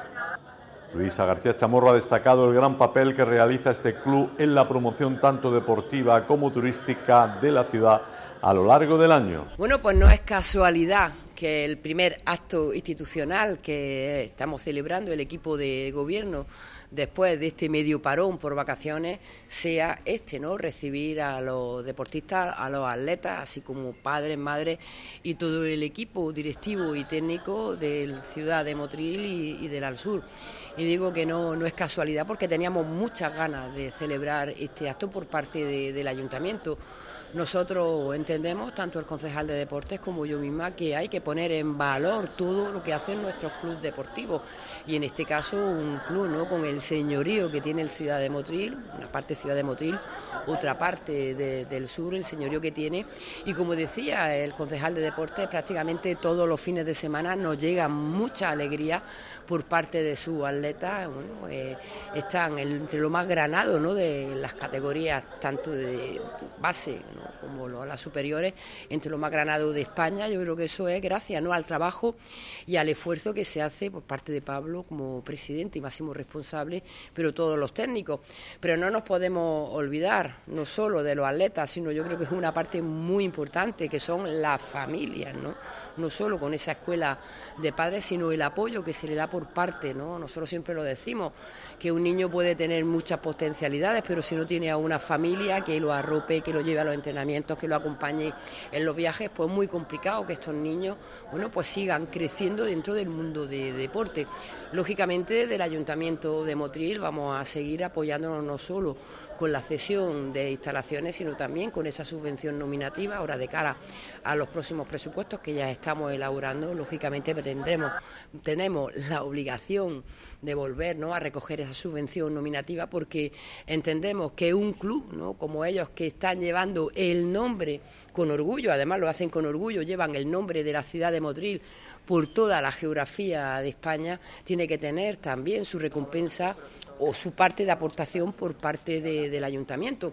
Luisa García Chamorro ha destacado el gran papel que realiza este club en la promoción tanto deportiva como turística de la ciudad a lo largo del año. Bueno, pues no es casualidad que el primer acto institucional que estamos celebrando el equipo de gobierno después de este medio parón por vacaciones sea este, ¿no? Recibir a los deportistas, a los atletas, así como padres, madres y todo el equipo directivo y técnico del Ciudad de Motril y, y del Alsur. Y digo que no, no es casualidad porque teníamos muchas ganas de celebrar este acto por parte de, del Ayuntamiento. Nosotros entendemos, tanto el concejal de deportes como yo misma, que hay que poner en valor todo lo que hacen nuestros clubes deportivos y en este caso un club, ¿no?, con el señorío que tiene el Ciudad de Motril, una parte Ciudad de Motril, otra parte de, del sur, el señorío que tiene, y como decía el concejal de deportes, prácticamente todos los fines de semana nos llega mucha alegría por parte de sus atletas. Bueno, eh, están entre lo más granado, ¿no?, de las categorías tanto de base, ¿no?, como las superiores, entre lo más granado de España. Yo creo que eso es gracias, ¿no?, al trabajo y al esfuerzo que se hace por parte de Pablo como presidente y máximo responsable, pero todos los técnicos. Pero no nos podemos olvidar no solo de los atletas, sino yo creo que es una parte muy importante que son las familias, ¿no? No solo con esa escuela de padres, sino el apoyo que se le da por parte, ¿no? Nosotros siempre lo decimos, que un niño puede tener muchas potencialidades, pero si no tiene a una familia que lo arrope, que lo lleve a los entrenamientos, que lo acompañe en los viajes, pues es muy complicado que estos niños, bueno, pues sigan creciendo dentro del mundo de deporte. Lógicamente, del Ayuntamiento de Motril vamos a seguir apoyándonos no solo con la cesión de instalaciones, sino también con esa subvención nominativa. Ahora, de cara a los próximos presupuestos que ya estamos elaborando, lógicamente tendremos, tenemos la obligación de volver, ¿no?, a recoger esa subvención nominativa, porque entendemos que un club, ¿no?, como ellos, que están llevando el nombre con orgullo, además lo hacen con orgullo, llevan el nombre de la ciudad de Motril por toda la geografía de España, tiene que tener también su recompensa o su parte de aportación por parte de, del Ayuntamiento.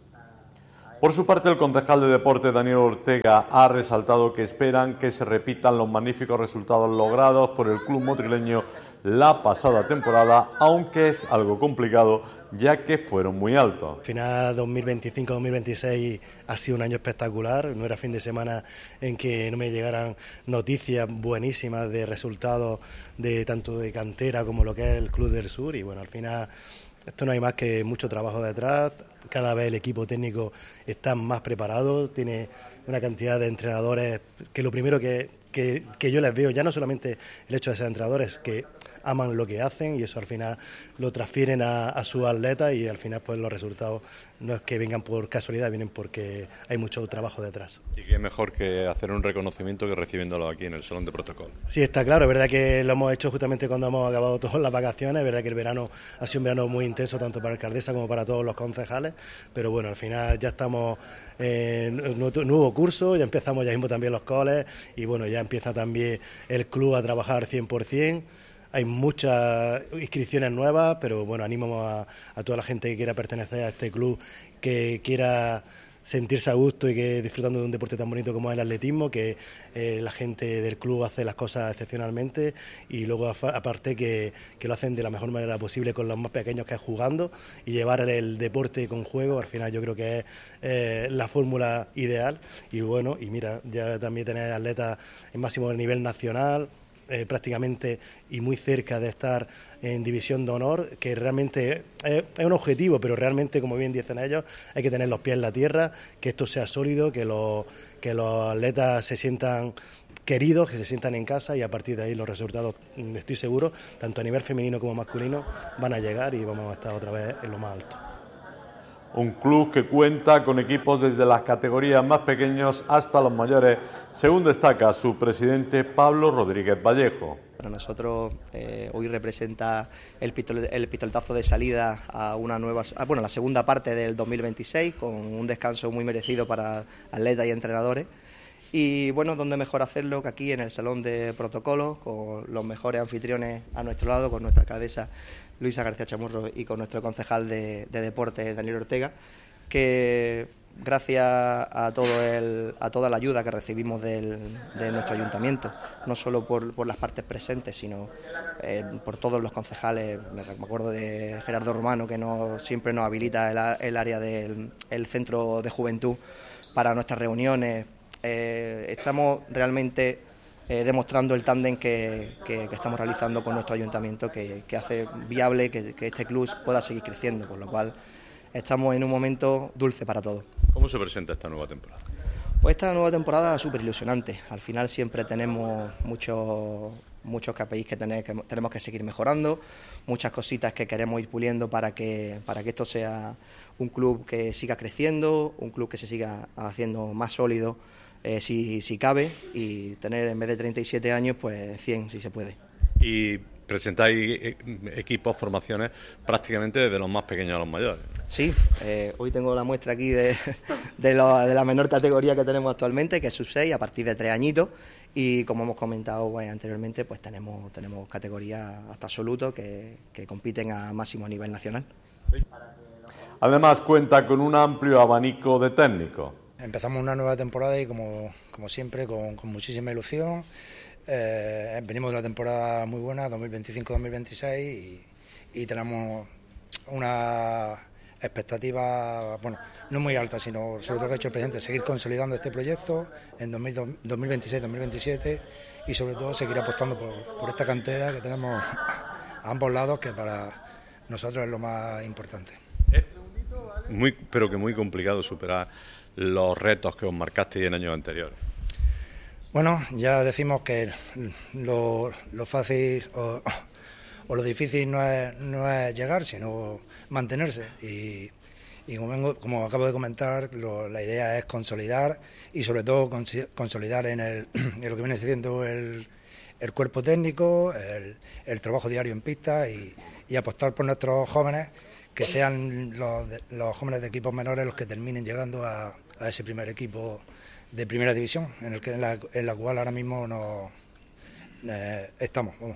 Por su parte, el concejal de Deportes, Daniel Ortega, ha resaltado que esperan que se repitan los magníficos resultados logrados por el club motrileño la pasada temporada, aunque es algo complicado ya que fueron muy altos. Al final dos mil veinticinco dos mil veintiséis ha sido un año espectacular, no era fin de semana en que no me llegaran noticias buenísimas de resultados de tanto de cantera como lo que es el Club del Sur, y bueno, al final esto no hay más que mucho trabajo detrás. Cada vez el equipo técnico está más preparado, tiene una cantidad de entrenadores que lo primero que, que, que yo les veo, ya no solamente el hecho de ser entrenadores, que aman lo que hacen y eso al final lo transfieren a, a sus atletas, y al final pues los resultados no es que vengan por casualidad, vienen porque hay mucho trabajo detrás. Y qué mejor que hacer un reconocimiento que recibiéndolo aquí en el Salón de Protocolo. Sí, está claro, es verdad que lo hemos hecho justamente cuando hemos acabado todas las vacaciones, es verdad que el verano ha sido un verano muy intenso tanto para la alcaldesa como para todos los concejales, pero bueno, al final ya estamos en un nuevo curso, ya empezamos ya mismo también los coles y bueno, ya empieza también el club a trabajar cien por ciento. Hay muchas inscripciones nuevas, pero bueno, animo a, a toda la gente que quiera pertenecer a este club, que quiera sentirse a gusto y que disfrutando de un deporte tan bonito como es el atletismo, que eh, la gente del club hace las cosas excepcionalmente, y luego aparte que, que lo hacen de la mejor manera posible con los más pequeños, que es jugando, y llevar el, el deporte con juego. Al final yo creo que es eh, la fórmula ideal, y bueno, y mira, ya también tener atletas en máximo nivel nacional, eh, prácticamente y muy cerca de estar en División de Honor, que realmente es, es un objetivo, pero realmente, como bien dicen ellos, hay que tener los pies en la tierra, que esto sea sólido, que los, que los atletas se sientan queridos, que se sientan en casa, y a partir de ahí los resultados, estoy seguro, tanto a nivel femenino como masculino, van a llegar y vamos a estar otra vez en lo más alto. Un club que cuenta con equipos desde las categorías más pequeños hasta los mayores, según destaca su presidente Pablo Rodríguez Vallejo. Para nosotros eh, hoy representa el, pistol, el pistoletazo de salida a una nueva, a, bueno, la segunda parte del dos mil veintiséis, con un descanso muy merecido para atletas y entrenadores. Y bueno, ¿dónde mejor hacerlo que aquí en el Salón de Protocolos, con los mejores anfitriones a nuestro lado, con nuestra alcaldesa Luisa García Chamorro y con nuestro concejal de, de Deportes, Daniel Ortega, que gracias a, todo el, a toda la ayuda que recibimos del, de nuestro ayuntamiento, no solo por, por las partes presentes, sino eh, por todos los concejales. Me acuerdo de Gerardo Romano, que no, siempre nos habilita el, el área del el centro de juventud para nuestras reuniones. Eh, estamos realmente eh, demostrando el tándem que, que, que estamos realizando con nuestro ayuntamiento, que, que hace viable que, que este club pueda seguir creciendo, con lo cual estamos en un momento dulce para todos. ¿Cómo se presenta esta nueva temporada? Pues esta nueva temporada es súper ilusionante. Al final siempre tenemos muchos muchos K P Is que, tener, que tenemos que seguir mejorando, muchas cositas que queremos ir puliendo para que, para que esto sea un club que siga creciendo, un club que se siga haciendo más sólido, Eh, si, si cabe, y tener en vez de treinta y siete años, pues cien si se puede. Y presentáis equipos, formaciones prácticamente desde los más pequeños a los mayores. Sí, eh, hoy tengo la muestra aquí de, de, lo, de la menor categoría que tenemos actualmente, que es sub seis, a partir de tres añitos, y como hemos comentado pues, anteriormente, pues tenemos, tenemos categorías hasta absolutos que, que compiten a máximo nivel nacional. Además cuenta con un amplio abanico de técnicos. Empezamos una nueva temporada y como, como siempre con, con muchísima ilusión. Eh, venimos de una temporada muy buena, dos mil veinticinco dos mil veintiséis, y, y tenemos una expectativa, bueno, no muy alta, sino sobre todo que ha hecho el presidente, seguir consolidando este proyecto en dos mil veintiséis dos mil veintisiete, y sobre todo seguir apostando por, por esta cantera que tenemos a ambos lados, que para nosotros es lo más importante. Muy, pero que muy complicado superar los retos que os marcasteis en años anteriores. Bueno, ya decimos que lo, lo fácil o, o lo difícil no es, no es llegar, sino mantenerse. Y, y como, vengo, como acabo de comentar, lo, la idea es consolidar, y sobre todo cons, consolidar en, el, en lo que viene siendo el, el cuerpo técnico, el, el trabajo diario en pista, y, y apostar por nuestros jóvenes, que sean los, los jóvenes de equipos menores los que terminen llegando a, a ese primer equipo de primera división, en el que en la, en la cual ahora mismo no eh, estamos. Vamos.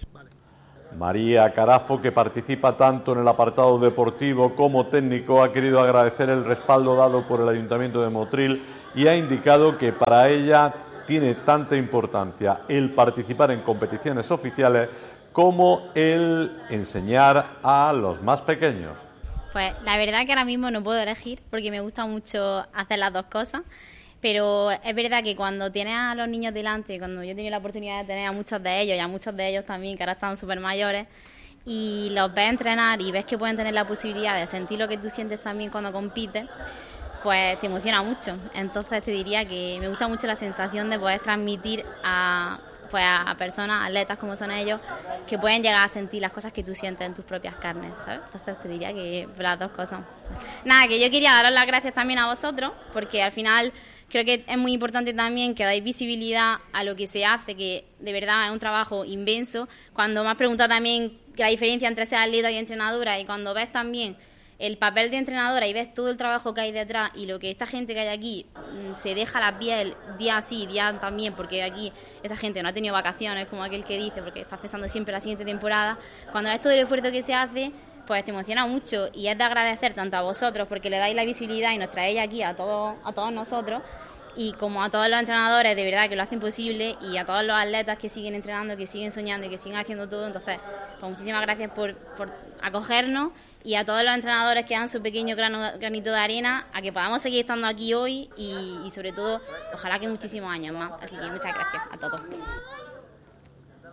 María Carazo, que participa tanto en el apartado deportivo como técnico, ha querido agradecer el respaldo dado por el Ayuntamiento de Motril y ha indicado que para ella tiene tanta importancia el participar en competiciones oficiales como el enseñar a los más pequeños. Pues la verdad que ahora mismo no puedo elegir, porque me gusta mucho hacer las dos cosas, pero es verdad que cuando tienes a los niños delante, cuando yo he tenido la oportunidad de tener a muchos de ellos y a muchos de ellos también, que ahora están súper mayores, y los ves entrenar y ves que pueden tener la posibilidad de sentir lo que tú sientes también cuando compites, pues te emociona mucho. Entonces te diría que me gusta mucho la sensación de poder transmitir a... pues a personas, atletas como son ellos, que pueden llegar a sentir las cosas que tú sientes en tus propias carnes, ¿sabes? Entonces te diría que las dos cosas. Nada, que yo quería daros las gracias también a vosotros, porque al final creo que es muy importante también que dais visibilidad a lo que se hace, que de verdad es un trabajo inmenso. Cuando me has preguntado también la diferencia entre ser atleta y entrenadora, y cuando ves también el papel de entrenadora y ves todo el trabajo que hay detrás y lo que esta gente que hay aquí mmm, se deja la piel día sí, día también, porque aquí esta gente no ha tenido vacaciones, como aquel que dice, porque estás pensando siempre en la siguiente temporada. Cuando ves todo el esfuerzo que se hace, pues te emociona mucho, y es de agradecer tanto a vosotros porque le dais la visibilidad y nos traéis aquí a todos, a todos nosotros, y como a todos los entrenadores de verdad que lo hacen posible, y a todos los atletas que siguen entrenando, que siguen soñando y que siguen haciendo todo. Entonces, pues muchísimas gracias por, por acogernos, y a todos los entrenadores que dan su pequeño grano, granito de arena a que podamos seguir estando aquí hoy, y, y sobre todo ojalá que muchísimos años más. Así que muchas gracias a todos.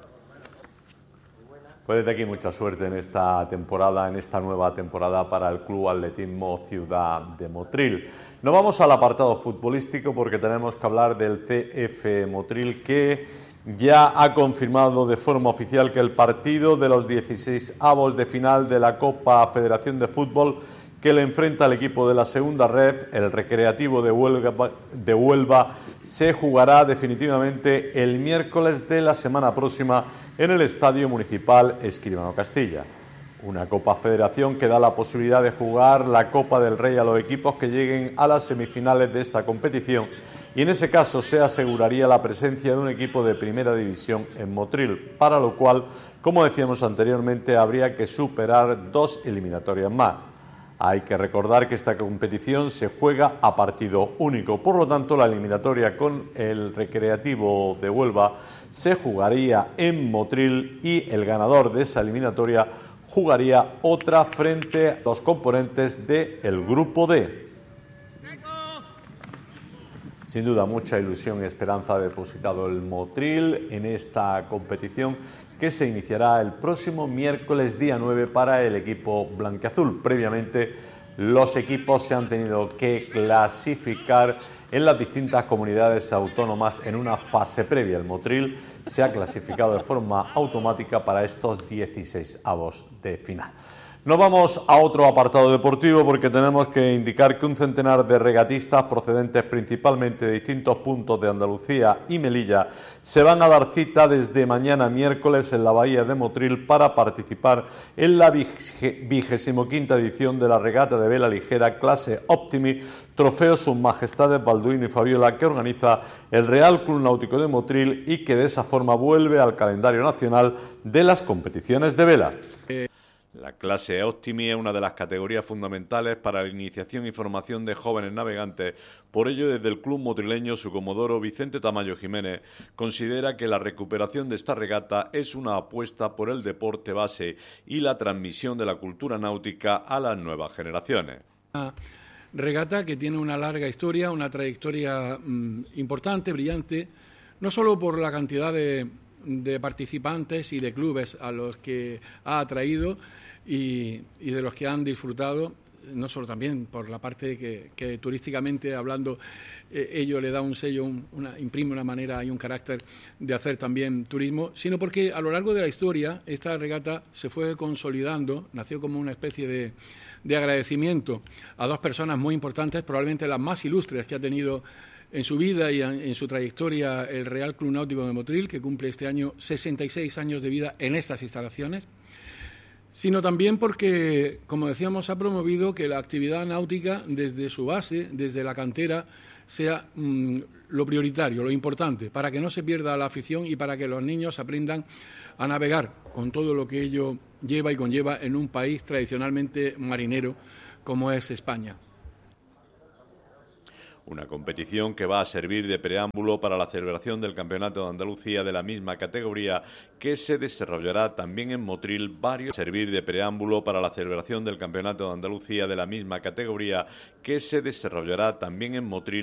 Pues desde aquí mucha suerte en esta temporada, en esta nueva temporada para el Club Atletismo Ciudad de Motril. Nos vamos al apartado futbolístico porque tenemos que hablar del C F Motril, que ya ha confirmado de forma oficial que el partido de los dieciséis avos de final de la Copa Federación de Fútbol que le enfrenta al equipo de la segunda red, el Recreativo de Huelva, de Huelva, se jugará definitivamente el miércoles de la semana próxima en el Estadio Municipal Escribano Castilla. Una Copa Federación que da la posibilidad de jugar la Copa del Rey a los equipos que lleguen a las semifinales de esta competición, y en ese caso se aseguraría la presencia de un equipo de primera división en Motril, para lo cual, como decíamos anteriormente, habría que superar dos eliminatorias más. Hay que recordar que esta competición se juega a partido único, por lo tanto la eliminatoria con el Recreativo de Huelva se jugaría en Motril y el ganador de esa eliminatoria jugaría otra frente a los componentes del Grupo D. Sin duda, mucha ilusión y esperanza ha depositado el Motril en esta competición que se iniciará el próximo miércoles día nueve para el equipo blanquiazul. Previamente, los equipos se han tenido que clasificar en las distintas comunidades autónomas en una fase previa. El Motril se ha clasificado de forma automática para estos dieciséis avos de final. Nos vamos a otro apartado deportivo porque tenemos que indicar que un centenar de regatistas procedentes principalmente de distintos puntos de Andalucía y Melilla se van a dar cita desde mañana miércoles en la bahía de Motril para participar en la vigésimo quinta edición de la regata de vela ligera clase Optimi, trofeo Sus Majestades Balduino y Fabiola, que organiza el Real Club Náutico de Motril y que de esa forma vuelve al calendario nacional de las competiciones de vela. La clase Optimi es una de las categorías fundamentales para la iniciación y formación de jóvenes navegantes. Por ello, desde el club motrileño, su comodoro Vicente Tamayo Jiménez considera que la recuperación de esta regata es una apuesta por el deporte base y la transmisión de la cultura náutica a las nuevas generaciones. Una regata que tiene una larga historia, una trayectoria mmm, importante, brillante, no solo por la cantidad de, de participantes y de clubes a los que ha atraído, Y, y de los que han disfrutado, no solo también por la parte que, que turísticamente hablando eh, ello le da un sello, un, una, imprime una manera y un carácter de hacer también turismo, sino porque a lo largo de la historia esta regata se fue consolidando, nació como una especie de, de agradecimiento a dos personas muy importantes, probablemente las más ilustres que ha tenido en su vida y en, en su trayectoria el Real Club Náutico de Motril, que cumple este año sesenta y seis años de vida en estas instalaciones, sino también porque, como decíamos, ha promovido que la actividad náutica desde su base, desde la cantera, sea mmm, lo prioritario, lo importante, para que no se pierda la afición y para que los niños aprendan a navegar con todo lo que ello lleva y conlleva en un país tradicionalmente marinero como es España. Una competición que va a servir de preámbulo para la celebración del Campeonato de Andalucía de la misma categoría que se desarrollará también en Motril. Varios servir de preámbulo para la celebración del Campeonato de Andalucía de la misma categoría que se desarrollará también en Motril.